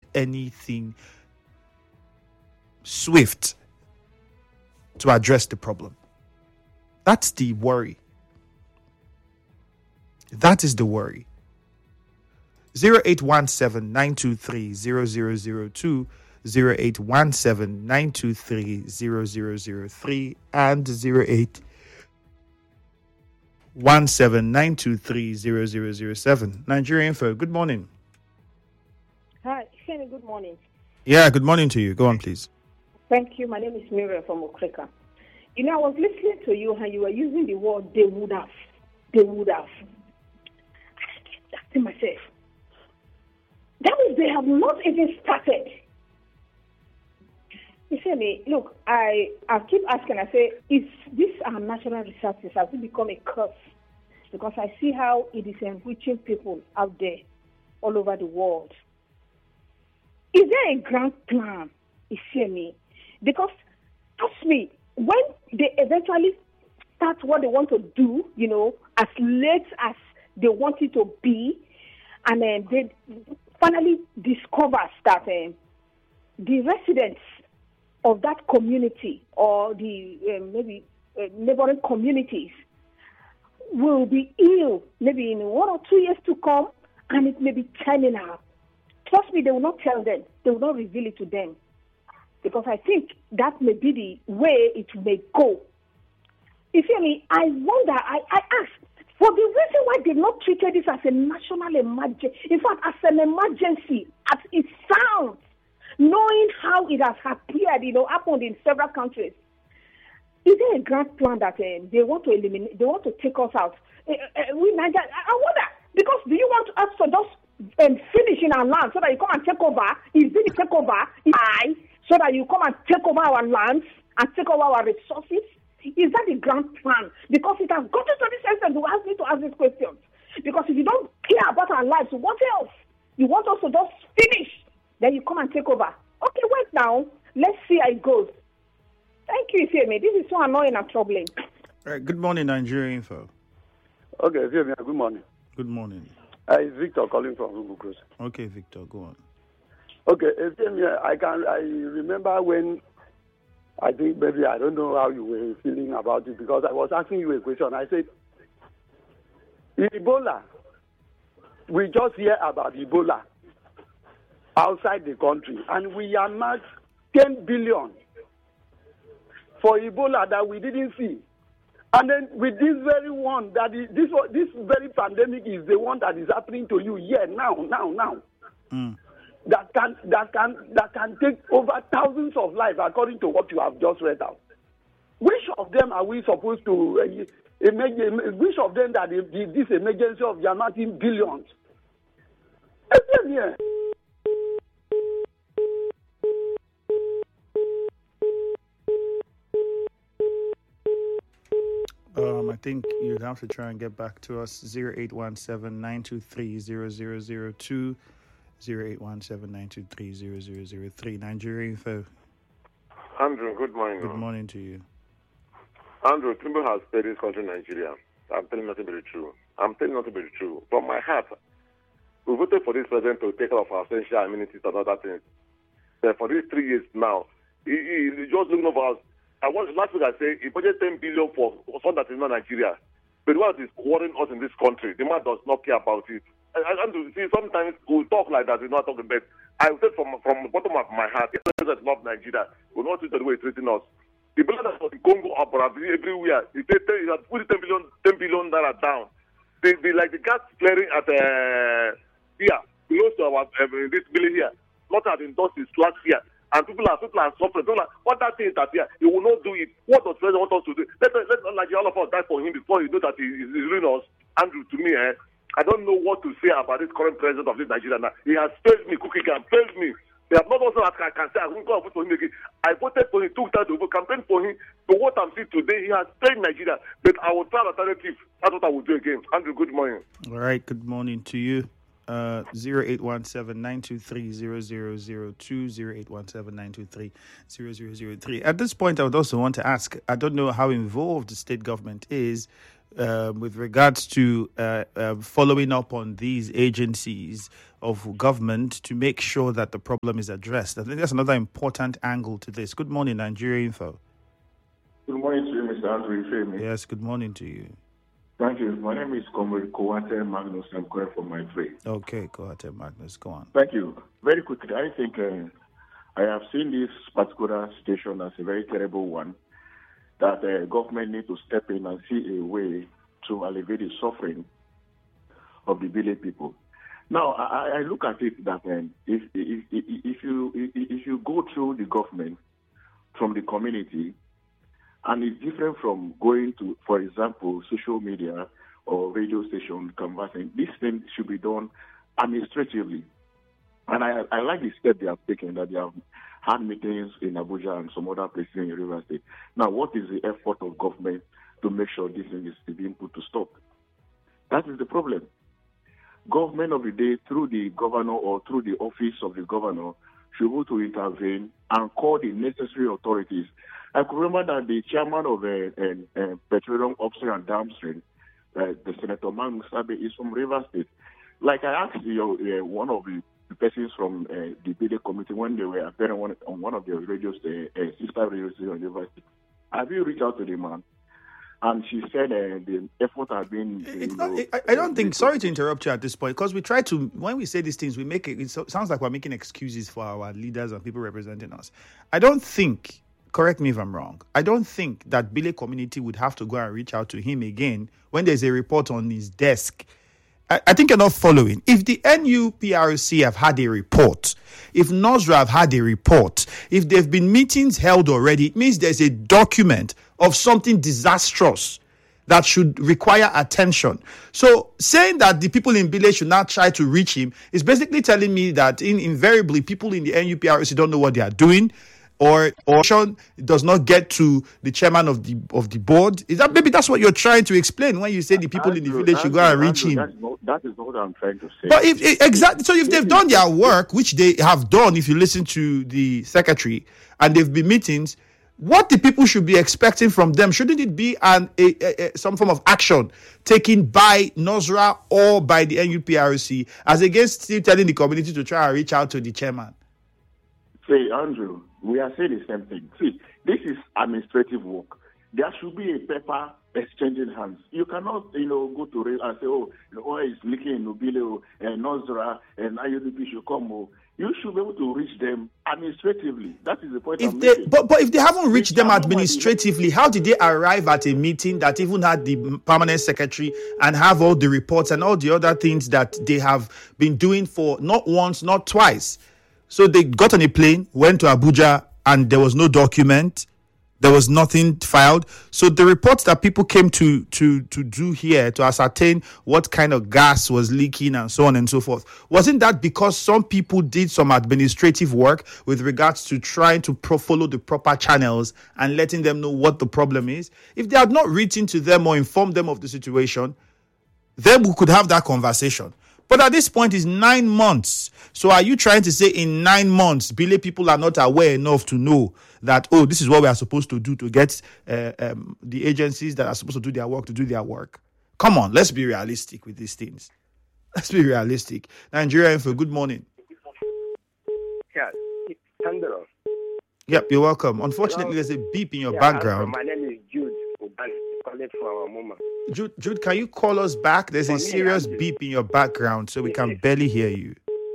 anything swift to address the problem. That's the worry. That is the worry. 0817-923-0002, 0817-923-0003, and 0817-923-0007. Nigeria Info, good morning. Hi, Kenny, good morning. Yeah, good morning to you. Go on, please. Thank you. My name is Miriam from Okrika. I was listening to you and you were using the word they would have. They would have. I keep asking myself, that means they have not even started. You see me, look, I keep asking, I say, is this our national resources? Has it become a curse? Because I see how it is enriching people out there all over the world. Is there a grand plan? You see me? Because, trust me, when they eventually start what they want to do, as late as they want it to be, and then they finally discover that the residents of that community or the neighboring communities will be ill maybe in 1 or 2 years to come, and it may be terminal. Trust me, they will not tell them. They will not reveal it to them. Because I think that may be the way it may go. You see me? I wonder, I ask, for the reason why they've not treated this as a national emergency, in fact, as an emergency, as it sounds, knowing how it has appeared, happened in several countries. Is there a grand plan that they want to eliminate, they want to take us out? I wonder, because do you want us to just finish in our land so that you come and take over? Is it the takeover? So that you come and take over our lands and take over our resources? Is that the grand plan? Because it has gotten to this extent to ask me to ask these questions. Because if you don't care about our lives, what else? You want us to just finish, then you come and take over. Okay, wait now. Let's see how it goes. Thank you, Ifeami. This is so annoying and troubling. All right, good morning, Nigeria Info. Okay, Ifeami, good morning. Good morning. It's Victor calling from Rubu Cruz. Okay, Victor, go on. Okay, Ifeami, I remember when, I think maybe, I don't know how you were feeling about it, because I was asking you a question. I said, Ebola, we just hear about Ebola outside the country, and we amassed 10 billion for Ebola that we didn't see. And then with this very one, this very pandemic is the one that is happening to you here now. Mm. That can take over thousands of lives, according to what you have just read out. Which of them are we supposed to? Which of them that this emergency of Yamatin billions? Here. I think you'd have to try and get back to us. 0817-923-0002, 0817-923-0003. Nigeria Info. Andrew, good morning. Good morning to you. Andrew, Tinubu has paid this country, Nigeria. I'm telling nothing but the truth. From my heart, we voted for this president to take care of our essential amenities and other things. But for these 3 years now, he just looking over us. Last week I said he budgeted 10 billion for something that is not Nigeria. But what is worrying us in this country, the man does not care about it. And to see, sometimes we talk like that, we're not talking about. I said from the bottom of my heart, if the president loves Nigeria, we'll not treat the way he's treating us. The blood that was in Congo, everywhere, he said he had put 10 billion down. They like the gas flaring at here, close to our this building here, not at the industry, last here. And people are suffering. What that thing is that here, he will not do it. What does the president want us to do? Let like all of us die for him before he knows that he's ruining us. Andrew, to me, I don't know what to say about this current president of this Nigeria now. He has failed me, Cookie can failed me. They have not also that I can say, I'm going to vote for him again. I voted for him, took time to campaign for him. But what I'm seeing today, he has failed Nigeria. But I will try an alternative. That's what I will do again. Andrew, good morning. All right, good morning to you. 0817-923-0002, 0817-923-0003. At this point, I would also want to ask, I don't know how involved the state government is with regards to following up on these agencies of government to make sure that the problem is addressed. I think that's another important angle to this. Good morning, Nigeria Info. Good morning to you, Mr. Andrew Ifemi. Yes, good morning to you. Thank you. My name is Comrade Kowate Magnus. I'm calling from my trade. Okay, Kowate Magnus, go on. Thank you. Very quickly, I think I have seen this particular situation as a very terrible one, that the government need to step in and see a way to alleviate the suffering of the village people. Now, I look at it that if you go through the government from the community, and it's different from going to, for example, social media or radio station conversing, this thing should be done administratively. And I like the step they have taken, that they have had meetings in Abuja and some other places in River State. Now, what is the effort of government to make sure this thing is being put to stop? That is the problem. Government of the day, through the governor or through the office of the governor, should be able to intervene and call the necessary authorities. I could remember that the chairman of Petroleum Upstream and Downstream, the Senator Man Musabe, is from River State. Like I asked one of the persons from the Bide committee when they were appearing on one of the radios, sister radio station in River State. Have you reached out to the man? And she said the effort has been... I don't think... Sorry to interrupt you at this point, because we try to... When we say these things, we make it sounds like we're making excuses for our leaders and people representing us. I don't think... Correct me if I'm wrong. I don't think that Bile community would have to go and reach out to him again when there's a report on his desk. I think you're not following. If the NUPRC have had a report, if NOSRA have had a report, if there have been meetings held already, it means there's a document of something disastrous that should require attention. So saying that the people in Bile should not try to reach him is basically telling me that invariably people in the NUPRC don't know what they are doing, or Sean does not get to the chairman of the board. Is that maybe that's what you're trying to explain when you say the people in the village should go and reach him? That is not what I'm trying to say. But if they've done their work, which they have done, if you listen to the secretary, and they've been meetings, what the people should be expecting from them, shouldn't it be some form of action taken by NOSRA or by the NUPRC as against still telling the community to try and reach out to the chairman? Say, Andrew, we are saying the same thing. See, this is administrative work. There should be a paper exchanging hands. You cannot, go to rail and say, the oil is leaking in Nubile, and NOSRA, and IUDP should come. You should be able to reach them administratively. That is the point I'm making. But if they haven't reached them administratively, how did they arrive at a meeting that even had the permanent secretary and have all the reports and all the other things that they have been doing for not once, not twice? So they got on a plane, went to Abuja, and there was no document. There was nothing filed. So the reports that people came to do here to ascertain what kind of gas was leaking and so on and so forth, wasn't that because some people did some administrative work with regards to trying to follow the proper channels and letting them know what the problem is? If they had not written to them or informed them of the situation, then we could have that conversation. But at this point, it's 9 months. So are you trying to say in 9 months, Bile people are not aware enough to know that, this is what we are supposed to do to get the agencies that are supposed to do their work to do their work? Come on, let's be realistic with these things. Let's be realistic. Nigeria Info, good morning. Yeah, Sandro. Yep, you're welcome. Unfortunately, there's a beep in your background. My name is Jude. Call it for our mama. Jude, can you call us back? There's a serious beep in your background, so we can barely hear you.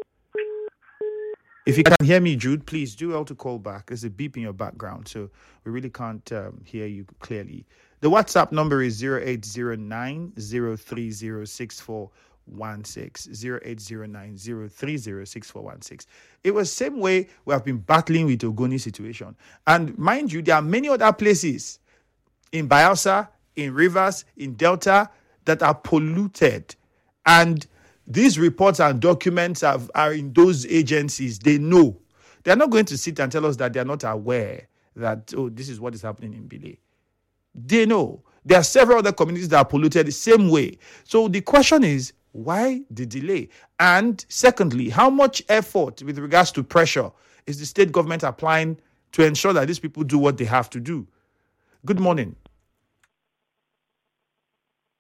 If you can hear me, Jude, please do well to call back. There's a beep in your background, so we really can't hear you clearly. The WhatsApp number is 0809 030 6416. 0809 030 6416. It was the same way we have been battling with the Ogoni situation. And mind you, there are many other places in Bayelsa, in Rivers, in Delta, that are polluted. And these reports and documents are in those agencies. They know. They're not going to sit and tell us that they're not aware that, this is what is happening in Bile. They know. There are several other communities that are polluted the same way. So the question is, why the delay? And secondly, how much effort with regards to pressure is the state government applying to ensure that these people do what they have to do? Good morning.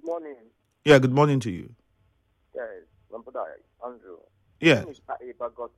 morning. Yeah, good morning to you. Yes, my brother Andrew. Yeah. Mr. Eba got